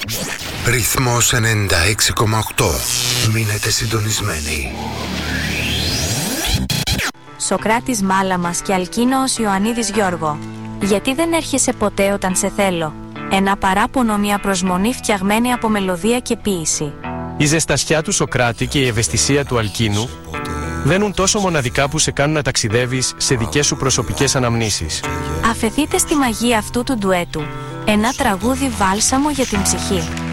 Ρυθμός 96,8. Μείνετε συντονισμένοι. Σοκράτης Μάλαμας και Αλκίνος Ιωαννίδης Γιώργο. Γιατί δεν έρχεσαι ποτέ όταν σε θέλω? Ένα παράπονο, μια προσμονή φτιαγμένη από μελωδία και ποίηση. Η ζεστασιά του Σοκράτη και η ευαισθησία του Αλκίνου βαίνουν τόσο μοναδικά που σε κάνουν να ταξιδεύεις σε δικές σου προσωπικές αναμνήσεις. Αφεθείτε στη μαγεία αυτού του ντουέτου. Ένα τραγούδι βάλσαμο για την ψυχή.